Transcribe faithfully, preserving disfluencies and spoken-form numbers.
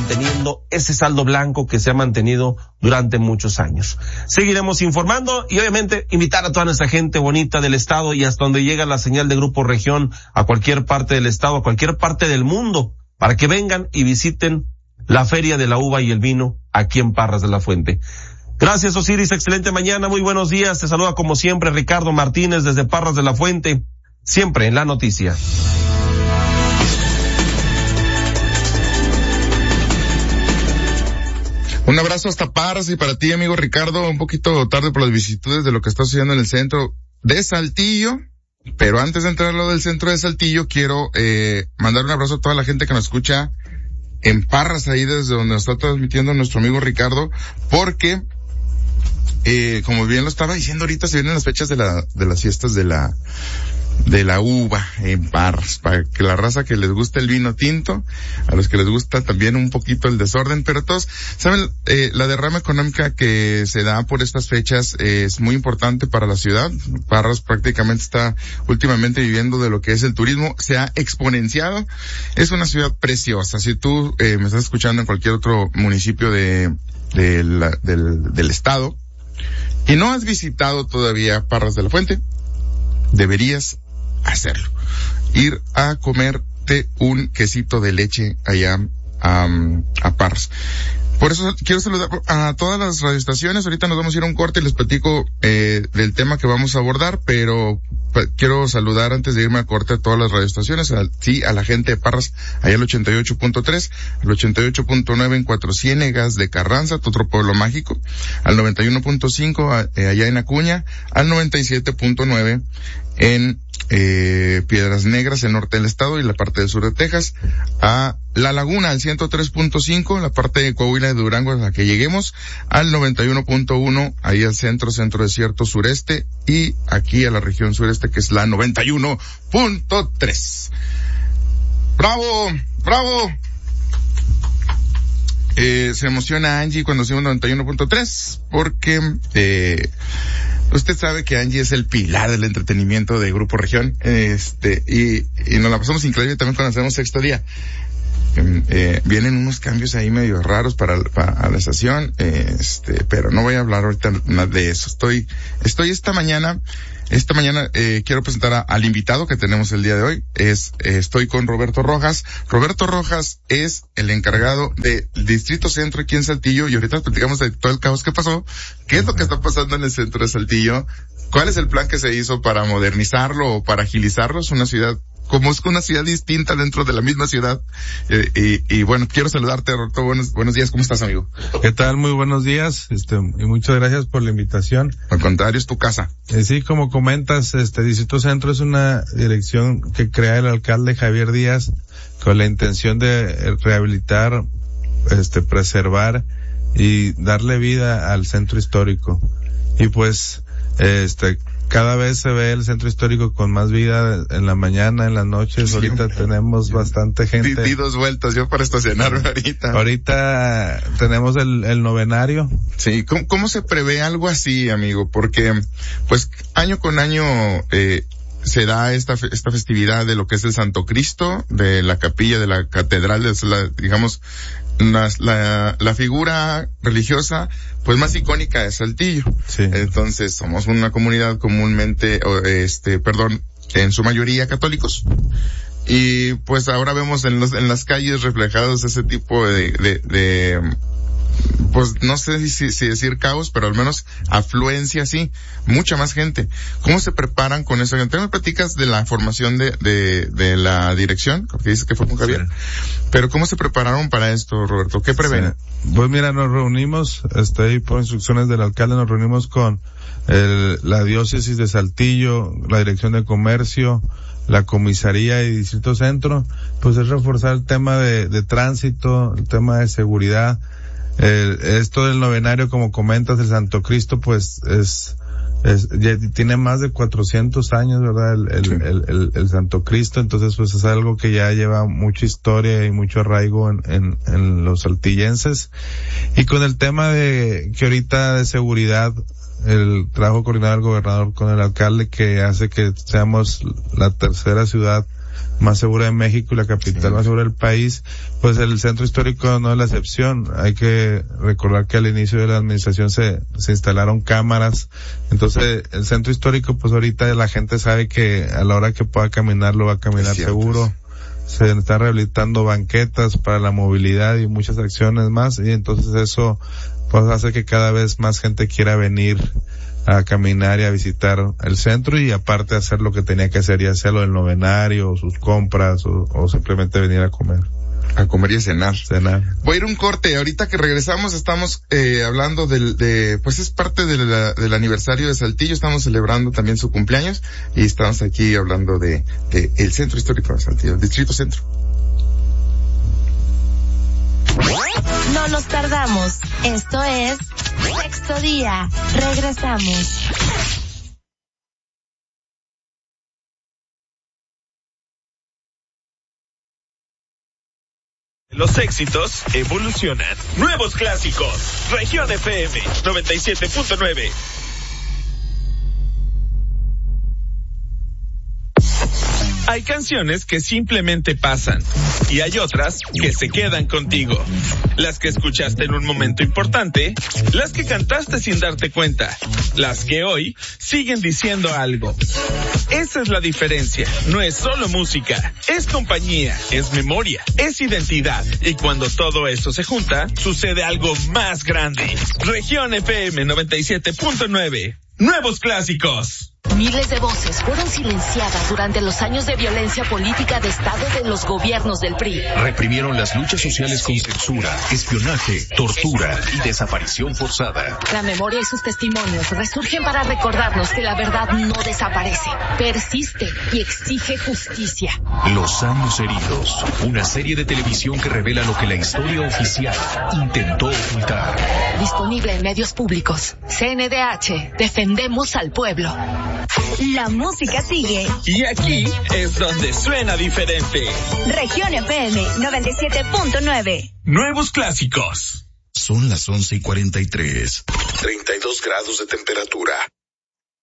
manteniendo ese saldo blanco que se ha mantenido durante muchos años. Seguiremos informando y obviamente invitar a toda nuestra gente bonita del estado y hasta donde llega la señal de Grupo Región, a cualquier parte del estado, a cualquier parte del mundo, para que vengan y visiten la Feria de la Uva y el Vino aquí en Parras de la Fuente. Gracias, Osiris, excelente mañana, muy buenos días. Te saluda como siempre Ricardo Martínez desde Parras de la Fuente, siempre en la noticia. Un abrazo hasta Parras y para ti, amigo Ricardo, un poquito tarde por las vicisitudes de lo que está sucediendo en el centro de Saltillo. Pero antes de entrar a lo del centro de Saltillo, quiero eh mandar un abrazo a toda la gente que nos escucha en Parras, ahí desde donde nos está transmitiendo nuestro amigo Ricardo, porque eh como bien lo estaba diciendo ahorita, se vienen las fechas de la de las fiestas de la de la uva en Parras, para que la raza que les gusta el vino tinto, a los que les gusta también un poquito el desorden, pero todos saben, eh, la derrama económica que se da por estas fechas eh, es muy importante para la ciudad. Parras prácticamente está últimamente viviendo de lo que es el turismo, se ha exponenciado, es una ciudad preciosa. Si tú eh, me estás escuchando en cualquier otro municipio de, de la, del, del estado y no has visitado todavía Parras de la Fuente, deberías hacerlo. Ir a comerte un quesito de leche allá um, a Parras. Por eso quiero saludar a todas las radioestaciones. Ahorita nos vamos a ir a un corte y les platico eh, del tema que vamos a abordar, pero pa- quiero saludar antes de irme a corte a todas las radioestaciones. A, sí, a la gente de Parras, allá al ochenta y ocho punto tres, al ochenta y ocho punto nueve en Cuatro Ciénegas de Carranza, otro pueblo mágico, al noventa y uno punto cinco a, eh, allá en Acuña, al noventa y siete punto nueve en eh Piedras Negras, el norte del estado y la parte del sur de Texas, a La Laguna, al ciento tres punto cinco, en la parte de Coahuila de Durango, a la que lleguemos, al noventa y uno punto uno, ahí al centro, centro desierto sureste, y aquí a la región sureste, que es la noventa y uno punto tres. ¡Bravo! ¡Bravo! Eh, se emociona Angie cuando decimos noventa y uno punto tres, porque eh usted sabe que Angie es el pilar del entretenimiento de Grupo Región, este, y, y nos la pasamos increíble también cuando hacemos Sexto Día. Eh, eh, vienen unos cambios ahí medio raros para, para la estación, eh, este, pero no voy a hablar ahorita nada de eso. Estoy, estoy esta mañana, esta mañana, eh, quiero presentar a, al invitado que tenemos el día de hoy. Es, eh, estoy con Roberto Rojas. Roberto Rojas es el encargado del Distrito Centro aquí en Saltillo, y ahorita platicamos de todo el caos que pasó. ¿Qué es lo que está pasando en el centro de Saltillo? ¿Cuál es el plan que se hizo para modernizarlo o para agilizarlo? Es una ciudad, como es una ciudad distinta dentro de la misma ciudad. Eh, y, y bueno, quiero saludarte, Roberto. Buenos, buenos días. ¿Cómo estás, amigo? ¿Qué tal? Muy buenos días. Este, y muchas gracias por la invitación. Al contrario, es tu casa. Eh, sí, como comentas, este Distrito Centro es una dirección que crea el alcalde Javier Díaz con la intención de rehabilitar, este, preservar y darle vida al centro histórico. Y pues, este, cada vez se ve el centro histórico con más vida en la mañana, en las noches. Siempre. Ahorita tenemos bastante gente. Di, di dos vueltas yo para estacionarme ahorita. Ahorita tenemos el, el novenario. Sí, ¿cómo, cómo se prevé algo así, amigo? Porque, pues, año con año, eh, se da esta esta festividad de lo que es el Santo Cristo, de la capilla de la catedral, de la, digamos, la, la, la figura religiosa pues más icónica de Saltillo. Sí. Entonces somos una comunidad comúnmente, este, perdón, en su mayoría católicos. Y pues ahora vemos en los, en las calles reflejados ese tipo de, de, de pues no sé si, si decir caos, pero al menos afluencia, sí, mucha más gente. ¿Cómo se preparan con esa gente? ¿Me platicas de la formación de, de, de la dirección? Porque dices que fue con Javier. Sí. Pero ¿cómo se prepararon para esto, Roberto? ¿Qué prevén? Sí. Pues mira, nos reunimos, estoy por instrucciones del alcalde, nos reunimos con el, la diócesis de Saltillo, la dirección de comercio, la comisaría y Distrito Centro, pues es reforzar el tema de, de tránsito, el tema de seguridad. El, esto del novenario, como comentas, el Santo Cristo, pues es, es ya tiene más de cuatrocientos años, ¿verdad? El, el, sí. el, el, el Santo Cristo, entonces pues es algo que ya lleva mucha historia y mucho arraigo en, en, en los saltillenses. Y con el tema de, que ahorita de seguridad, el trabajo coordinado del gobernador con el alcalde, que hace que seamos la tercera ciudad más segura de México y la capital más segura del país, pues el centro histórico no es la excepción. Hay que recordar que al inicio de la administración se, se instalaron cámaras, entonces el centro histórico, pues ahorita la gente sabe que a la hora que pueda caminar lo va a caminar seguro. Se están rehabilitando banquetas para la movilidad y muchas acciones más, y entonces eso pues hace que cada vez más gente quiera venir a caminar y a visitar el centro, y aparte hacer lo que tenía que hacer, ya sea lo del novenario, o sus compras, o, o simplemente venir a comer. A comer y a cenar. Cenar. Voy a ir un corte. Ahorita que regresamos estamos eh, hablando del, de, pues es parte de la, del aniversario de Saltillo. Estamos celebrando también su cumpleaños y estamos aquí hablando de, de el centro histórico de Saltillo, el distrito centro. No nos tardamos. Esto es Sexto Día. Regresamos. Los éxitos evolucionan. Nuevos clásicos. Región F M noventa y siete punto nueve. Hay canciones que simplemente pasan y hay otras que se quedan contigo. Las que escuchaste en un momento importante, las que cantaste sin darte cuenta, las que hoy siguen diciendo algo. Esa es la diferencia. No es solo música, es compañía, es memoria, es identidad. Y cuando todo eso se junta, sucede algo más grande. Región F M noventa y siete punto nueve. Nuevos clásicos. Miles de voces fueron silenciadas durante los años de violencia política de Estado de los gobiernos del P R I. Reprimieron las luchas sociales con censura, espionaje, tortura y desaparición forzada. La memoria y sus testimonios resurgen para recordarnos que la verdad no desaparece, persiste y exige justicia. Los años heridos, una serie de televisión que revela lo que la historia oficial intentó ocultar. Disponible en medios públicos. C N D H, defendemos al pueblo. La música sigue. Y aquí es donde suena diferente. Región F M noventa y siete punto nueve. Nuevos clásicos. Son las once y cuarenta y tres. treinta y dos grados de temperatura.